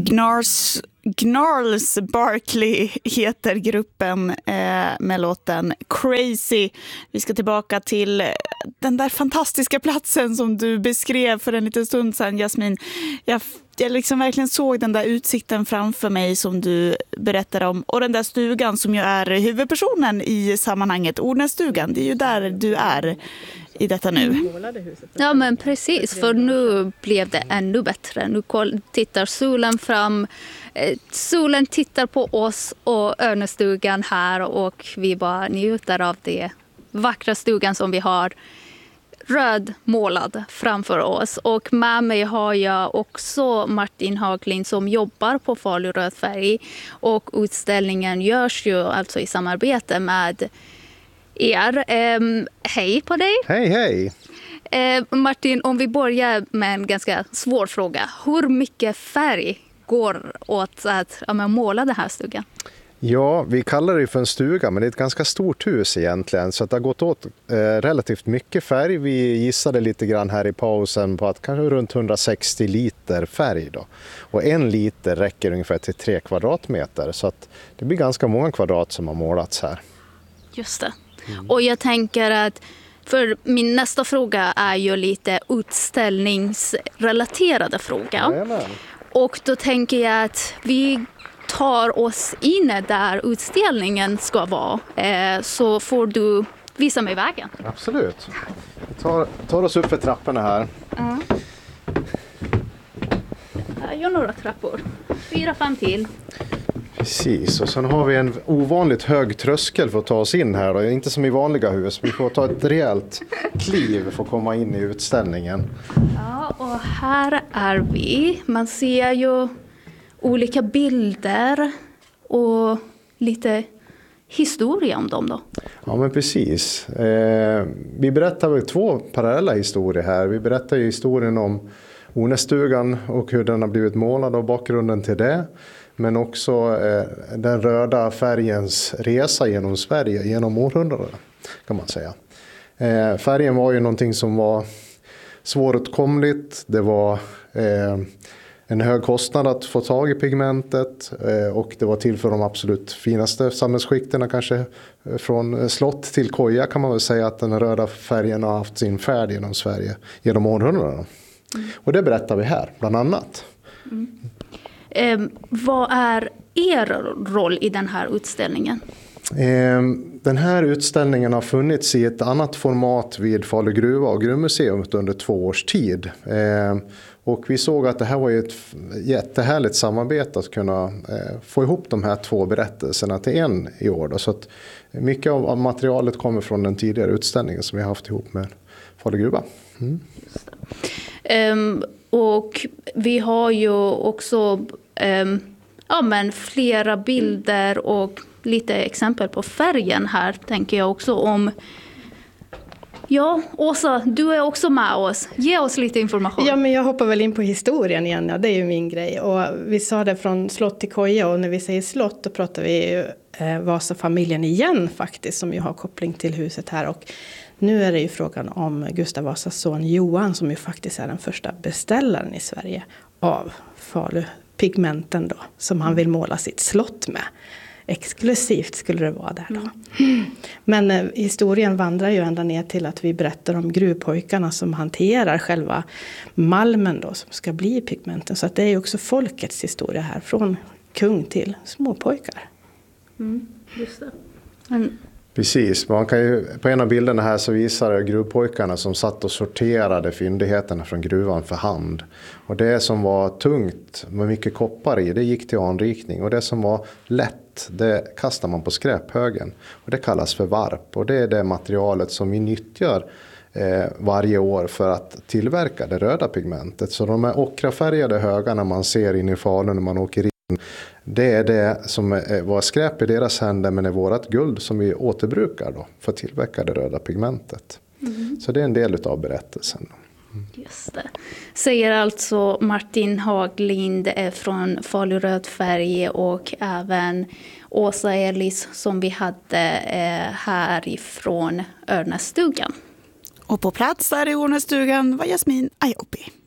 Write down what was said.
Gnarls Barkley heter gruppen med låten Crazy. Vi ska tillbaka till den där fantastiska platsen som du beskrev för en liten stund sedan, Jasmin. Jag liksom verkligen såg den där utsikten framför mig som du berättade om. Och den där stugan som ju är huvudpersonen i sammanhanget, Ornässtugan. Det är ju där du är i detta nu. Ja, men precis, för nu blev det ännu bättre. Nu tittar solen fram. Solen tittar på oss och Örnestugan här, och vi bara njuter av det vackra stugan som vi har röd målad framför oss. Och med mig har jag också Martin Haglind som jobbar på Falu Röd Färg, och utställningen görs ju alltså i samarbete med er. Hej på dig. Hej. Martin, om vi börjar med en ganska svår fråga. Hur mycket färg går åt att måla den här stugan? Ja, vi kallar det för en stuga, men det är ett ganska stort hus egentligen. Så att det har gått åt relativt mycket färg. Vi gissade lite grann här i pausen på att kanske runt 160 liter färg då. Och 1 liter räcker ungefär till 3 kvadratmeter. Så att det blir ganska många kvadrat som har målats här. Just det. Och jag tänker att, för min nästa fråga är ju lite utställningsrelaterade fråga. Jajamän. Och då tänker jag att vi tar oss in där utställningen ska vara. Så får du visa mig vägen. Absolut. Vi tar oss upp för trapporna här. Jag gör några trappor. 4-5 till. Precis, och sen har vi en ovanligt hög tröskel för att ta oss in här då. Inte som i vanliga hus, vi får ta ett rejält kliv för att komma in i utställningen. Ja, och här är vi. Man ser ju olika bilder och lite historia om dem då. Ja, men precis. Vi berättar väl 2 parallella historier här. Vi berättar ju historien om Ornässtugan och hur den har blivit målad och bakgrunden till det. Men också den röda färgens resa genom Sverige, genom århundraden kan man säga. Färgen var ju någonting som var svåråtkomligt. Det var en hög kostnad att få tag i pigmentet, och det var till för de absolut finaste samhällsskikterna, kanske från slott till koja kan man väl säga att den röda färgen har haft sin färd genom Sverige genom århundraden. Och det berättar vi här bland annat. Vad är er roll i den här utställningen? Den här utställningen har funnits i ett annat format vid Falu gruva och gruvmuseum under 2 års tid. Och vi såg att det här var ett jättehärligt samarbete att kunna få ihop de här 2 berättelserna till en i år. Så att mycket av materialet kommer från den tidigare utställningen som vi har haft ihop med Falu gruva. Och vi har ju också flera bilder och lite exempel på färgen här, tänker jag också om. Ja, Åsa, du är också med oss. Ge oss lite information. Ja, men jag hoppar väl in på historien igen. Ja, det är ju min grej. Och vi sa det från slott till koja, och när vi säger slott då pratar vi Vasa-familjen igen faktiskt, som ju har koppling till huset här. Och nu är det ju frågan om Gustav Vasas son Johan, som ju faktiskt är den första beställaren i Sverige av Falupigmenten då, som han vill måla sitt slott med. Exklusivt skulle det vara där då. Men historien vandrar ju ända ner till att vi berättar om gruvpojkarna som hanterar själva malmen då, som ska bli pigmenten. Så att det är ju också folkets historia här, från kung till småpojkar. Just det. Precis, man kan ju, på en av bilderna här så visar det gruvpojkarna som satt och sorterade fyndigheterna från gruvan för hand. Och det som var tungt med mycket koppar i, det gick till anrikning. Och det som var lätt, det kastar man på skräphögen. Och det kallas för varp. Och det är det materialet som vi nyttjar varje år för att tillverka det röda pigmentet. Så de här ockrafärgade högarna man ser in i Falun när man åker in, det är det som var skräp i deras händer, men är vårat guld som vi återbrukar då för att tillverka det röda pigmentet. Så det är en del av berättelsen. Just det. Säger alltså Martin Haglind från Falu Röd Färg, och även Åsa Elis som vi hade härifrån Örnässtugan. Och på plats där i Ornässtugan var Jasmin Ayopi.